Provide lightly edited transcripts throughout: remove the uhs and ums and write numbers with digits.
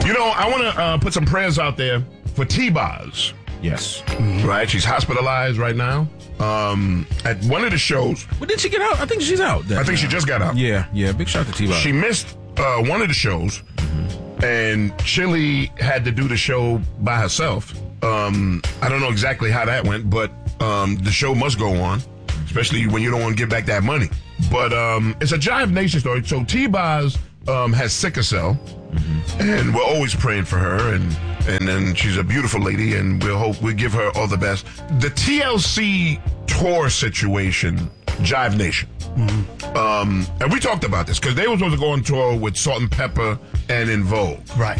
You know, I want to put some prayers out there for T-Boz. Yes. Right? She's hospitalized right now. At one of the shows. But did she get out? I think she's out. I think she just got out. Yeah. Big shout to T-Boz. She missed one of the shows, and Chili had to do the show by herself. I don't know exactly how that went, but the show must go on, especially when you don't want to give back that money. But it's a Jive Nation story. So T-Boz has sickle cell, and we're always praying for her, and then she's a beautiful lady, and we'll give her all the best. The TLC tour situation, Jive Nation. And we talked about this because they were supposed to go on tour with Salt and Pepper and En Vogue. Right.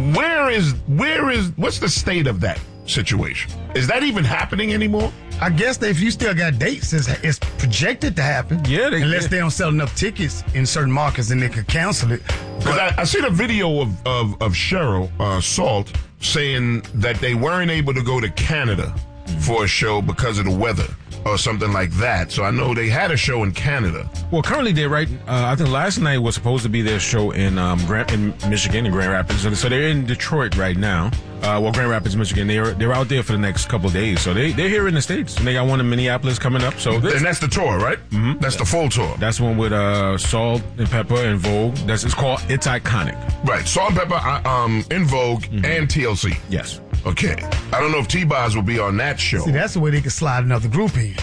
What's the state of that situation? Is that even happening anymore? I guess that if you still got dates, it's projected to happen. Yeah, unless they don't sell enough tickets in certain markets and they could cancel it. Because I seen a video of Cheryl Salt saying that they weren't able to go to Canada for a show because of the weather or something like that. So I know they had a show in Canada. Well, currently they're right. I think last night was supposed to be their show in Michigan, in Grand Rapids. So they're in Detroit right now. Grand Rapids, Michigan. They're out there for the next couple of days. So they're here in the States, and they got one in Minneapolis coming up. So and that's the tour, right? Mm-hmm. That's the full tour. That's one with Salt and Pepper and Vogue. It's called It's Iconic. Right, Salt and Pepper, En Vogue, and TLC. Yes. Okay. I don't know if T-Boz will be on that show. See, that's the way they could slide another group in.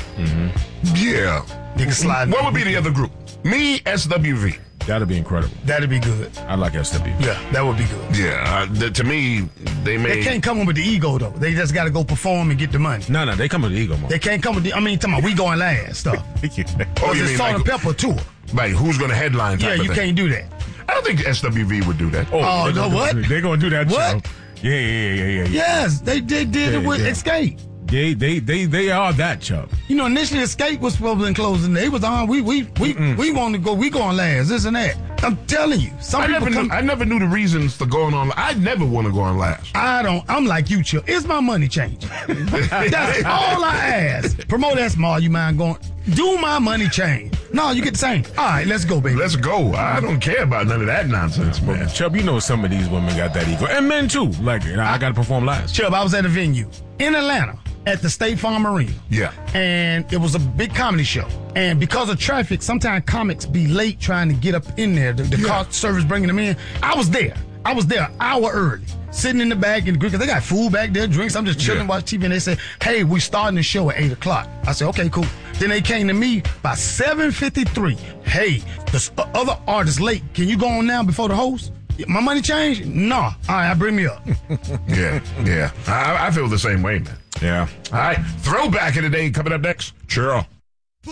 Yeah. They could slide. What would be the other group? Me, SWV. That'd be incredible. That'd be good. I like SWV. Yeah, that would be good. Yeah. To me, they can't come in with the ego, though. They just got to go perform and get the money. No, they come with the ego, man. They can't come with talking about we going last stuff. Oh, you mean Salt and Pepper tour. Like, who's going to headline type Yeah, you can't do that. I don't think SWV would do that. Oh, no, what? They're going to do that what? show. Yeah. Yes, they did it with Escape. They are that, Chubb. You know, initially Escape was supposed to be closing. They was on. We want to go. We going last. This and that. I'm telling you. I never knew the reasons for going on. I never want to go on last. I'm like you, Chubb. It's my money change. That's all I ask. Promote that small. You mind going? Do my money change? No, you get the same. All right, let's go, baby. Let's go. I don't care about none of that nonsense, man. Chubb, you know some of these women got that ego, and men too. Like, I got to perform last. Chubb, I was at a venue in Atlanta at the State Farm Arena. Yeah. And it was a big comedy show. And because of traffic, sometimes comics be late trying to get up in there. The car service bringing them in. I was there an hour early, sitting in the back in the group, because they got food back there, drinks. I'm just chilling, watch TV, and they said, hey, we starting the show at 8 o'clock. I said, okay, cool. Then they came to me by 7:53. Hey, the other artist late. Can you go on now before the host? My money changed? No. All right, bring me up. Yeah. I feel the same way, man. Yeah. All right. Throwback of the day coming up next. Sure.